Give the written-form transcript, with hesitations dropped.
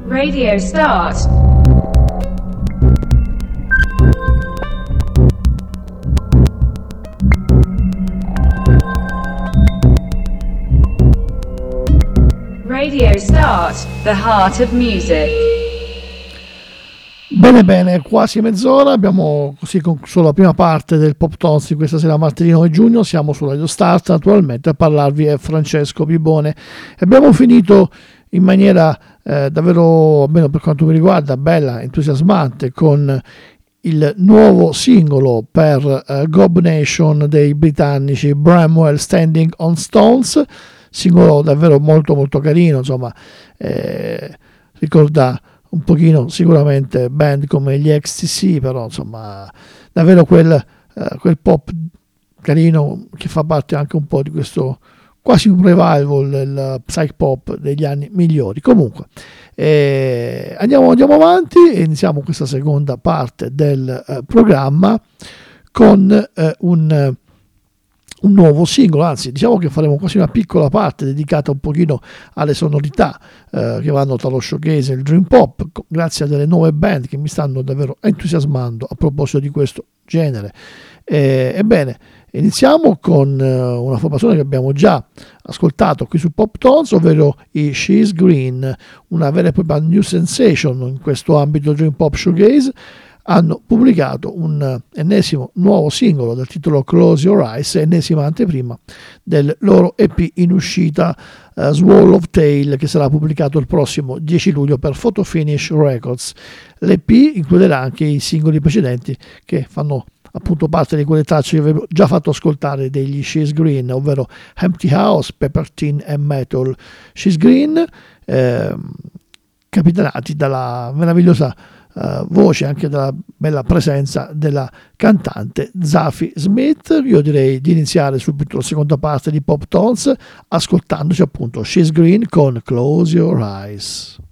Radio start. Radio start, the heart of music. Bene, quasi mezz'ora, abbiamo così concluso la prima parte del Pop Tones di questa sera, martedì 9 giugno. Siamo su Radio Start, naturalmente a parlarvi è Francesco Pibone. Abbiamo finito in maniera davvero, almeno per quanto mi riguarda, bella, entusiasmante, con il nuovo singolo per Gob Nation dei britannici Bramwell, Standing on Stones, singolo davvero molto molto carino, insomma, ricorda un pochino sicuramente band come gli XTC, però insomma davvero quel pop carino che fa parte anche un po' di questo quasi un revival del psych pop degli anni migliori. Comunque andiamo avanti e iniziamo questa seconda parte del programma con un nuovo singolo, anzi diciamo che faremo quasi una piccola parte dedicata un pochino alle sonorità che vanno tra lo showcase e il dream pop, grazie a delle nuove band che mi stanno davvero entusiasmando a proposito di questo genere. Ebbene, iniziamo con una formazione che abbiamo già ascoltato qui su Pop Tones, ovvero i She's Green, una vera e propria new sensation in questo ambito dream pop shoegaze. Hanno pubblicato un ennesimo nuovo singolo dal titolo Close Your Eyes, ennesima anteprima del loro EP in uscita Swall of Tale, che sarà pubblicato il prossimo 10 luglio per Photo Finish Records. L'EP includerà anche i singoli precedenti che fanno appunto parte di quelle tracce che avevo già fatto ascoltare degli She's Green, ovvero Empty House, Pepper Tin e Metal. She's Green, capitanati dalla meravigliosa voce, anche dalla bella presenza della cantante Zafi Smith. Io direi di iniziare subito la seconda parte di Pop Tones ascoltandoci appunto She's Green con Close Your Eyes.